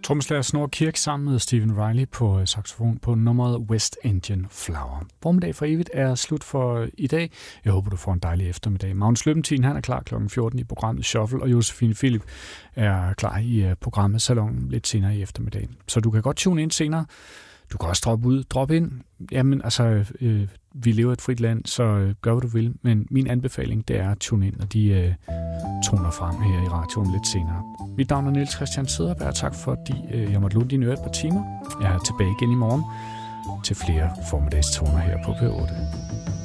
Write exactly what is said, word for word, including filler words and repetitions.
Trommeslager Snorre Kirk sammen med Stephen Riley på saxofon på nummeret West Indian Flower. Formiddag for evigt er slut for i dag. Jeg håber, du får en dejlig eftermiddag. Magnus Løbentin, han er klar klokken fjorten i programmet Shuffle, og Josefine Philip er klar i programmet Salon lidt senere i eftermiddag. Så du kan godt tune ind senere. Du kan også droppe ud, droppe ind. Jamen, altså, øh, vi lever i et frit land, så øh, gør, hvad du vil. Men min anbefaling, det er at tune ind, når de øh, toner frem her i radioen lidt senere. Mit navn er Niels Christian Cederberg. Tak fordi øh, jeg måtte låne dine ører et par timer. Jeg er tilbage igen i morgen til flere formiddagstoner her på P otte.